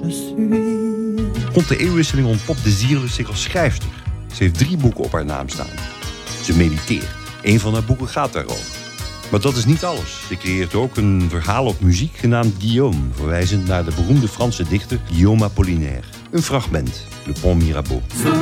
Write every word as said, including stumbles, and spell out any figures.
Rond de eeuwwisseling ontpopt Desirle zich als schrijfster. Ze heeft drie boeken op haar naam staan. Ze mediteert. Een van haar boeken gaat daarover. Maar dat is niet alles. Ze creëert ook een verhaal op muziek genaamd Guillaume, verwijzend naar de beroemde Franse dichter Guillaume Apollinaire. Een fragment, Le Pont Mirabeau.